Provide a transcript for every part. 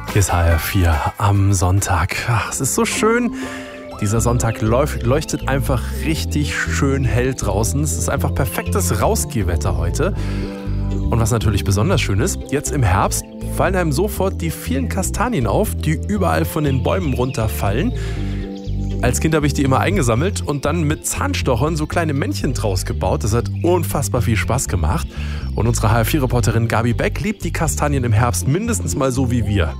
Hier ist HR4 am Sonntag. Ach, es ist so schön. Dieser Sonntag leuchtet einfach richtig schön hell draußen. Es ist einfach perfektes Rausgehwetter heute. Und was natürlich besonders schön ist, jetzt im Herbst fallen einem sofort die vielen Kastanien auf, die überall von den Bäumen runterfallen. Als Kind habe ich die immer eingesammelt und dann mit Zahnstochern so kleine Männchen draus gebaut. Das hat unfassbar viel Spaß gemacht. Und unsere HR4-Reporterin Gabi Beck liebt die Kastanien im Herbst mindestens mal so wie wir.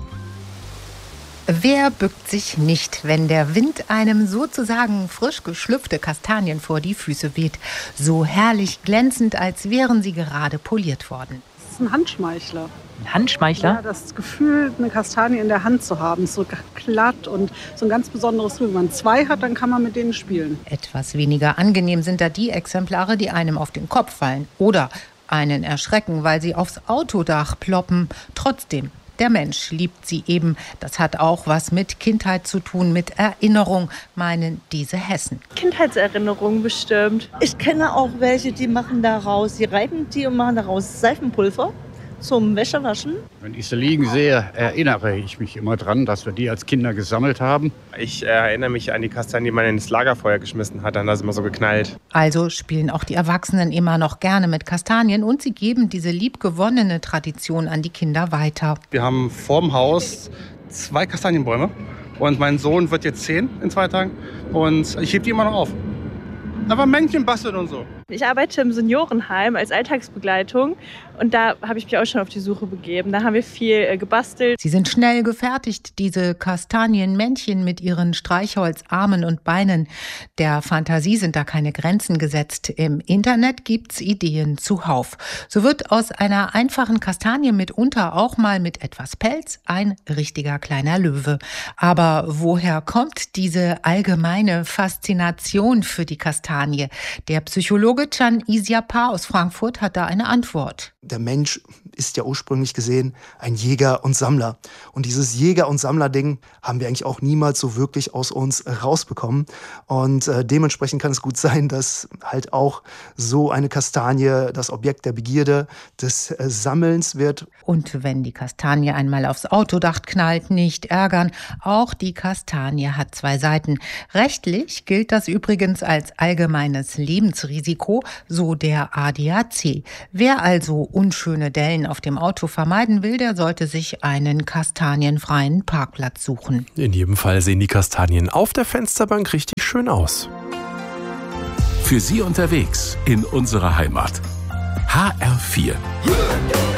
Wer bückt sich nicht, wenn der Wind einem sozusagen frisch geschlüpfte Kastanien vor die Füße weht? So herrlich glänzend, als wären sie gerade poliert worden. Das ist ein Handschmeichler. Ein Handschmeichler? Ja, das Gefühl, eine Kastanie in der Hand zu haben, ist so glatt und so ein ganz besonderes Gefühl. Wenn man zwei hat, dann kann man mit denen spielen. Etwas weniger angenehm sind da die Exemplare, die einem auf den Kopf fallen oder einen erschrecken, weil sie aufs Autodach ploppen. Trotzdem. Der Mensch liebt sie eben. Das hat auch was mit Kindheit zu tun, mit Erinnerung, meinen diese Hessen. Kindheitserinnerungen bestimmt. Ich kenne auch welche, die machen daraus, die reiben die und machen daraus Seifenpulver zum Wäschewaschen. Wenn ich sie liegen sehe, erinnere ich mich immer dran, dass wir die als Kinder gesammelt haben. Ich erinnere mich an die Kastanien, die man ins Lagerfeuer geschmissen hat, dann hat es immer so geknallt. Also spielen auch die Erwachsenen immer noch gerne mit Kastanien und sie geben diese liebgewonnene Tradition an die Kinder weiter. Wir haben vorm Haus 2 Kastanienbäume und mein Sohn wird jetzt 10 in 2 Tagen und ich hebe die immer noch auf. Aber Männchen basteln und so. Ich arbeite im Seniorenheim als Alltagsbegleitung und da habe ich mich auch schon auf die Suche begeben. Da haben wir viel gebastelt. Sie sind schnell gefertigt, diese Kastanienmännchen mit ihren Streichholzarmen und Beinen. Der Fantasie sind da keine Grenzen gesetzt. Im Internet gibt's Ideen zuhauf. So wird aus einer einfachen Kastanie mitunter auch mal mit etwas Pelz ein richtiger kleiner Löwe. Aber woher kommt diese allgemeine Faszination für die Kastanie? Der Psychologe Can Isiapar aus Frankfurt hat da eine Antwort. Der Mensch ist ja ursprünglich gesehen ein Jäger und Sammler. Und dieses Jäger- und Sammler-Ding haben wir eigentlich auch niemals so wirklich aus uns rausbekommen. Und dementsprechend kann es gut sein, dass halt auch so eine Kastanie das Objekt der Begierde, des Sammelns wird. Und wenn die Kastanie einmal aufs Autodach knallt, nicht ärgern. Auch die Kastanie hat 2 Seiten. Rechtlich gilt das übrigens als allgemeines Lebensrisiko, so der ADAC. Wer also unschöne Dellen auf dem Auto vermeiden will, der sollte sich einen kastanienfreien Parkplatz suchen. In jedem Fall sehen die Kastanien auf der Fensterbank richtig schön aus. Für Sie unterwegs in unserer Heimat. HR4.